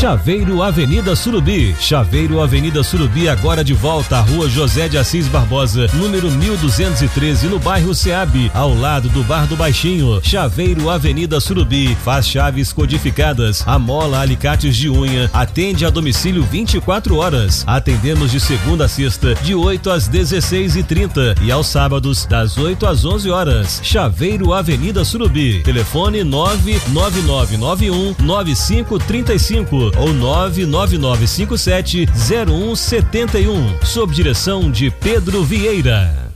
Chaveiro Avenida Surubi. Chaveiro Avenida Surubi agora de volta à Rua José de Assis Barbosa, número 1213, no bairro Ceabe, ao lado do Bar do Baixinho. Chaveiro Avenida Surubi faz chaves codificadas, amola alicates de unha, atende a domicílio 24 horas. Atendemos de segunda a sexta, de 8 às 16h30 e aos sábados, das 8 às 11 horas. Chaveiro Avenida Surubi. Telefone 999919535 ou 999570171, sob direção de Pedro Vieira.